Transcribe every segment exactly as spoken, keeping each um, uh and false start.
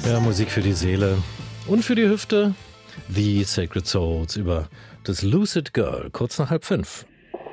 Ja, Musik für die Seele und für die Hüfte. The Sacred Souls über das Lucid Girl, kurz nach halb fünf.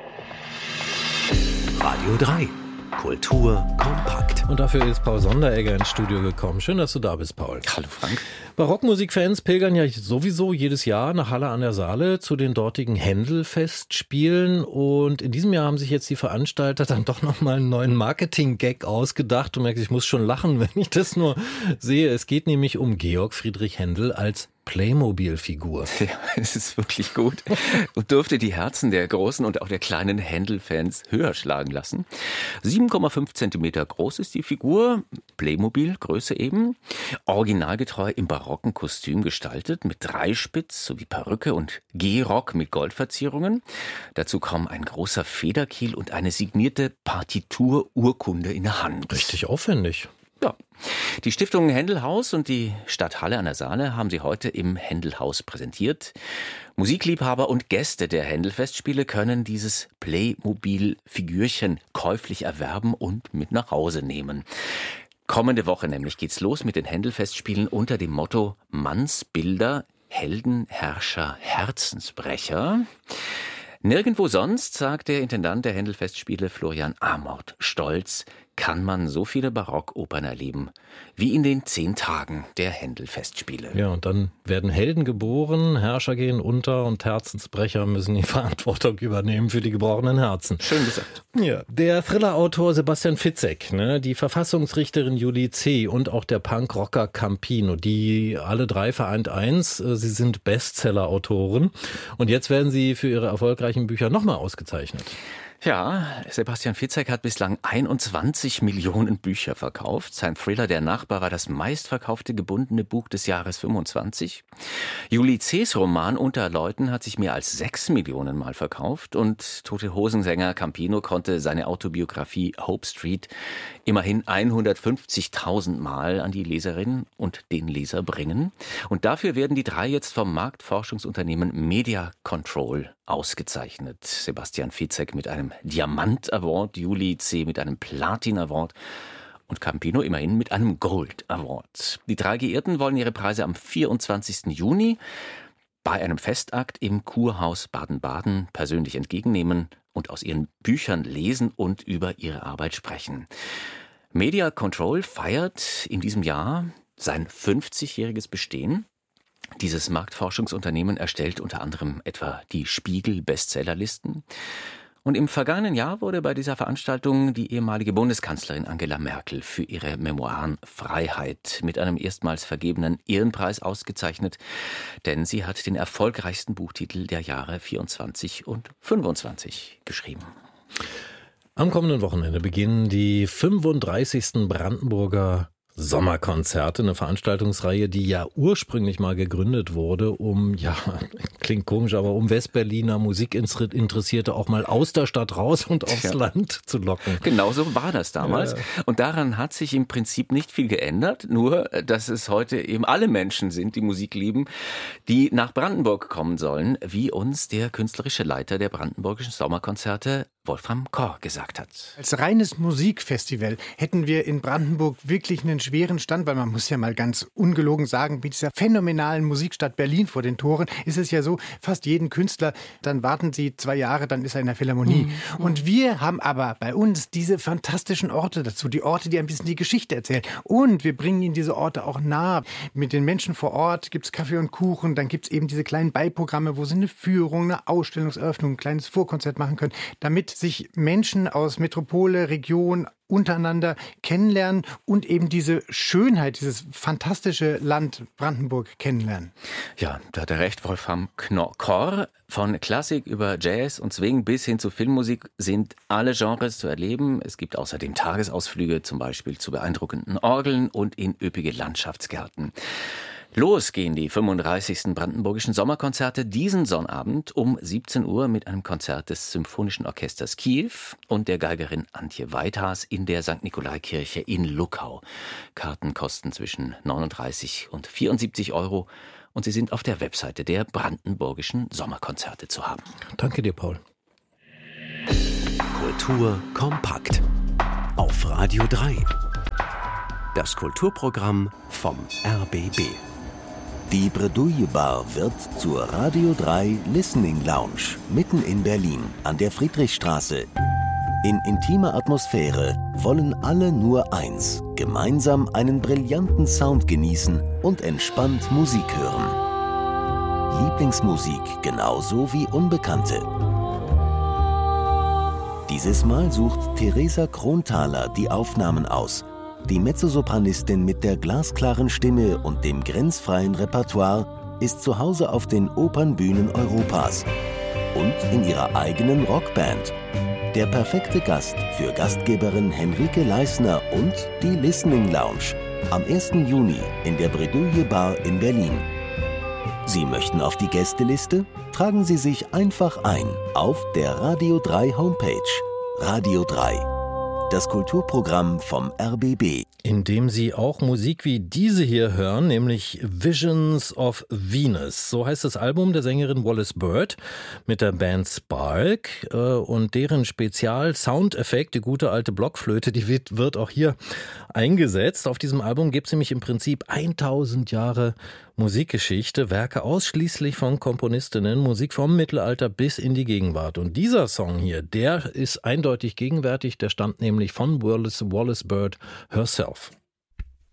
Radio drei. Kultur kompakt. Und dafür ist Paul Sonderegger ins Studio gekommen. Schön, dass du da bist, Paul. Hallo Frank. Barockmusikfans pilgern ja sowieso jedes Jahr nach Halle an der Saale zu den dortigen Händel-Festspielen. Und in diesem Jahr haben sich jetzt die Veranstalter dann doch nochmal einen neuen Marketing-Gag ausgedacht. Du merkst, ich muss schon lachen, wenn ich das nur sehe. Es geht nämlich um Georg Friedrich Händel als Playmobil-Figur. Ja, es ist wirklich gut und dürfte die Herzen der großen und auch der kleinen Händel-Fans höher schlagen lassen. sieben Komma fünf Zentimeter groß ist die Figur, Playmobil-Größe eben, originalgetreu im barocken Kostüm gestaltet, mit Dreispitz sowie Perücke und Gehrock mit Goldverzierungen. Dazu kommen ein großer Federkiel und eine signierte Partitur-Urkunde in der Hand. Richtig aufwendig. Ja, die Stiftung Händelhaus und die Stadt Halle an der Saale haben sie heute im Händelhaus präsentiert. Musikliebhaber und Gäste der Händelfestspiele können dieses Playmobil-Figürchen käuflich erwerben und mit nach Hause nehmen. Kommende Woche nämlich geht's los mit den Händelfestspielen unter dem Motto Mannsbilder, Helden, Herrscher, Herzensbrecher. Nirgendwo sonst, sagt der Intendant der Händelfestspiele Florian Amort stolz, kann man so viele Barockopern erleben wie in den zehn Tagen der Händelfestspiele. Ja, und dann werden Helden geboren, Herrscher gehen unter und Herzensbrecher müssen die Verantwortung übernehmen für die gebrochenen Herzen. Schön gesagt. Ja, der Thriller-Autor Sebastian Fitzek, ne, die Verfassungsrichterin Julie C. und auch der Punkrocker Campino, die alle drei vereint eins, sie sind Bestseller-Autoren und jetzt werden sie für ihre erfolgreichen Bücher nochmal ausgezeichnet. Ja, Sebastian Fitzek hat bislang einundzwanzig Millionen Bücher verkauft. Sein Thriller Der Nachbar war das meistverkaufte gebundene Buch des Jahres fünfundzwanzig. Julie C.'s Roman Unter Leuten hat sich mehr als sechs Millionen Mal verkauft und Tote Hosen-Sänger Campino konnte seine Autobiografie Hope Street immerhin hundertfünfzigtausend Mal an die Leserinnen und den Leser bringen. Und dafür werden die drei jetzt vom Marktforschungsunternehmen Media Control ausgezeichnet. Sebastian Fitzek mit einem Diamant Award, Julie C. mit einem Platin Award und Campino immerhin mit einem Gold Award. Die drei Geehrten wollen ihre Preise am vierundzwanzigsten Juni bei einem Festakt im Kurhaus Baden-Baden persönlich entgegennehmen und aus ihren Büchern lesen und über ihre Arbeit sprechen. Media Control feiert in diesem Jahr sein fünfzigjähriges Bestehen. Dieses Marktforschungsunternehmen erstellt unter anderem etwa die Spiegel-Bestsellerlisten. Und im vergangenen Jahr wurde bei dieser Veranstaltung die ehemalige Bundeskanzlerin Angela Merkel für ihre Memoiren Freiheit mit einem erstmals vergebenen Ehrenpreis ausgezeichnet, denn sie hat den erfolgreichsten Buchtitel der Jahre vierundzwanzig und fünfundzwanzig geschrieben. Am kommenden Wochenende beginnen die fünfunddreißigsten Brandenburger Sommerkonzerte, eine Veranstaltungsreihe, die ja ursprünglich mal gegründet wurde, um, ja, klingt komisch, aber um Westberliner Musikinteressierte auch mal aus der Stadt raus und aufs ja. Land zu locken. Genau so war das damals. Ja. Und daran hat sich im Prinzip nicht viel geändert, nur, dass es heute eben alle Menschen sind, die Musik lieben, die nach Brandenburg kommen sollen, wie uns der künstlerische Leiter der Brandenburgischen Sommerkonzerte Wolfram Korr gesagt hat. Als reines Musikfestival hätten wir in Brandenburg wirklich einen schweren Stand, weil man muss ja mal ganz ungelogen sagen, mit dieser phänomenalen Musikstadt Berlin vor den Toren ist es ja so, fast jeden Künstler, dann warten sie zwei Jahre, dann ist er in der Philharmonie. Mhm. Und wir haben aber bei uns diese fantastischen Orte dazu, die Orte, die ein bisschen die Geschichte erzählen. Und wir bringen ihnen diese Orte auch nah. Mit den Menschen vor Ort gibt es Kaffee und Kuchen, dann gibt es eben diese kleinen Beiprogramme, wo sie eine Führung, eine Ausstellungseröffnung, ein kleines Vorkonzert machen können, damit sich Menschen aus Metropole, Region untereinander kennenlernen und eben diese Schönheit, dieses fantastische Land Brandenburg kennenlernen. Ja, da hat er recht, Wolfram Korr. Von Klassik über Jazz und Swing bis hin zu Filmmusik sind alle Genres zu erleben. Es gibt außerdem Tagesausflüge, zum Beispiel zu beeindruckenden Orgeln und in üppige Landschaftsgärten. Los gehen die fünfunddreißigsten Brandenburgischen Sommerkonzerte diesen Sonnabend um siebzehn Uhr mit einem Konzert des Symphonischen Orchesters Kiew und der Geigerin Antje Weithas in der Sankt Nikolaikirche in Luckau. Karten kosten zwischen neununddreißig und vierundsiebzig Euro und sie sind auf der Webseite der Brandenburgischen Sommerkonzerte zu haben. Danke dir, Paul. Kultur kompakt auf Radio drei. Das Kulturprogramm vom R B B. Die Bredouille Bar wird zur Radio drei Listening Lounge mitten in Berlin an der Friedrichstraße. In intimer Atmosphäre wollen alle nur eins: gemeinsam einen brillanten Sound genießen und entspannt Musik hören. Lieblingsmusik genauso wie Unbekannte. Dieses Mal sucht Theresa Kronthaler die Aufnahmen aus. Die Mezzosopranistin mit der glasklaren Stimme und dem grenzfreien Repertoire ist zu Hause auf den Opernbühnen Europas und in ihrer eigenen Rockband. Der perfekte Gast für Gastgeberin Henrike Leisner und die Listening Lounge am ersten Juni in der Bredouille Bar in Berlin. Sie möchten auf die Gästeliste? Tragen Sie sich einfach ein auf der Radio drei Homepage. Radio drei, das Kulturprogramm vom R B B. In dem Sie auch Musik wie diese hier hören, nämlich Visions of Venus. So heißt das Album der Sängerin Wallis Bird mit der Band Spark. Und deren Spezial-Soundeffekt, die gute alte Blockflöte, die wird, wird auch hier eingesetzt. Auf diesem Album gibt es nämlich im Prinzip tausend Jahre Musikgeschichte, Werke ausschließlich von Komponistinnen, Musik vom Mittelalter bis in die Gegenwart. Und dieser Song hier, der ist eindeutig gegenwärtig, der stammt nämlich von Wallis, Wallis Bird herself.